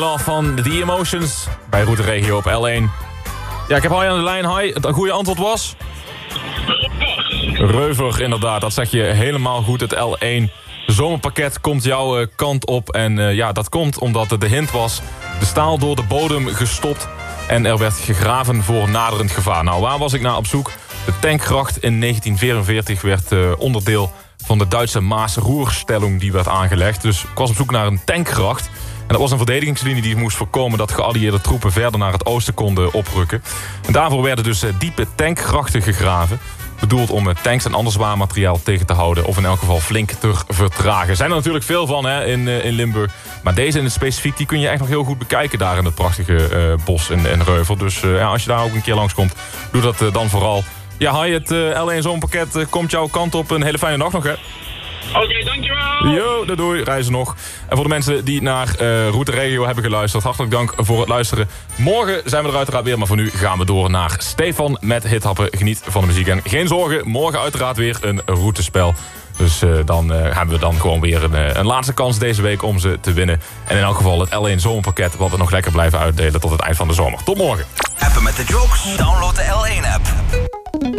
Van The Emotions bij Route Regio op L1. Ja, ik heb Hai aan de lijn. Hai, het goede antwoord was? Reuver, inderdaad. Dat zeg je helemaal goed. Het L1 zomerpakket komt jouw kant op. En ja, dat komt omdat de hint was: de staal door de bodem gestopt en er werd gegraven voor naderend gevaar. Nou, waar was ik naar op zoek? De tankgracht in 1944 werd onderdeel van de Duitse Maas-Roerstellung die werd aangelegd. Dus ik was op zoek naar een tankgracht. En dat was een verdedigingslinie die moest voorkomen dat geallieerde troepen verder naar het oosten konden oprukken. En daarvoor werden dus diepe tankgrachten gegraven. Bedoeld om tanks en ander zwaar materiaal tegen te houden. Of in elk geval flink te vertragen. Er zijn er natuurlijk veel van in Limburg. Maar deze in het specifiek, die kun je echt nog heel goed bekijken daar in het prachtige bos en Reuver. Dus ja, als je daar ook een keer langskomt, doe dat dan vooral. Ja, Hai, het L1 Zomerpakket komt jouw kant op. Een hele fijne dag nog, hè? Oké, dankjewel! Yo, doei, reizen nog. En voor de mensen die naar Route Regio hebben geluisterd, hartelijk dank voor het luisteren. Morgen zijn we er uiteraard weer, maar voor nu gaan we door naar Stefan met Hithappen. Geniet van de muziek en geen zorgen, morgen uiteraard weer een routespel. Dus dan hebben we dan gewoon weer een laatste kans deze week om ze te winnen. En in elk geval het L1 Zomerpakket, wat we nog lekker blijven uitdelen tot het eind van de zomer. Tot morgen. Appen met de jokes, download de L1 app.